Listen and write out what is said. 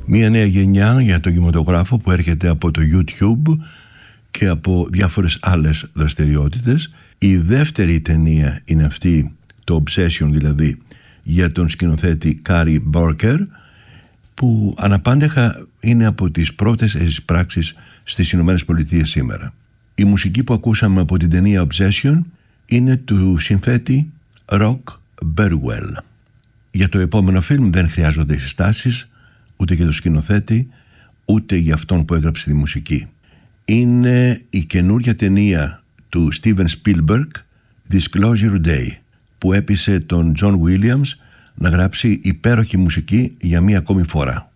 Μια νέα γενιά για τον κινηματογράφο που έρχεται από το YouTube και από διάφορες άλλες δραστηριότητες. Η δεύτερη ταινία είναι αυτή, το Obsession δηλαδή, για τον σκηνοθέτη Κάρι Μπόρκερ, που αναπάντεχα είναι από τις πρώτες εισπράξεις στις Ηνωμένες Πολιτείες σήμερα. Η μουσική που ακούσαμε από την ταινία Obsession είναι του συνθέτη Rock Burwell. Για το επόμενο φιλμ δεν χρειάζονται συστάσεις, ούτε για το σκηνοθέτη, ούτε για αυτόν που έγραψε τη μουσική. Είναι η καινούρια ταινία του Steven Spielberg, Disclosure Day, που έπεισε τον John Williams να γράψει υπέροχη μουσική για μία ακόμη φορά.